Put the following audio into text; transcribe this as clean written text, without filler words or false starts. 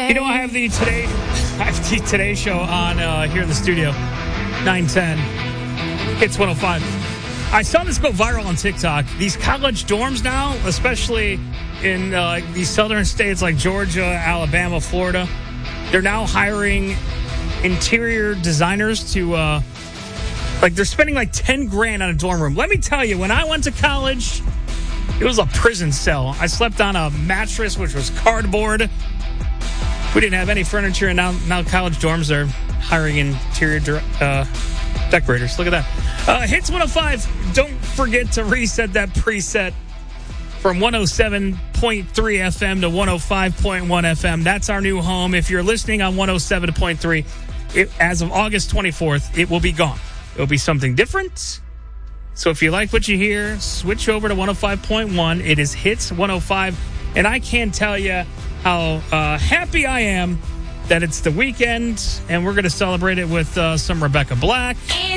You know, I have the Today Show on here in the studio, 910, Hits 105. I saw this go viral on TikTok. These college dorms now, especially in these southern states like Georgia, Alabama, Florida, they're now hiring interior designers to, they're spending like 10 grand on a dorm room. Let me tell you, when I went to college, it was a prison cell. I slept on a mattress, which was cardboard. We didn't have any furniture, and now college dorms are hiring interior decorators. Look at that. Hits 105. Don't forget to reset that preset from 107.3 FM to 105.1 FM. That's our new home. If you're listening on 107.3, as of August 24th, it will be gone. It will be something different. So if you like what you hear, switch over to 105.1. It is Hits 105. And I can't tell you how happy I am that it's the weekend, and we're going to celebrate it with some Rebecca Black.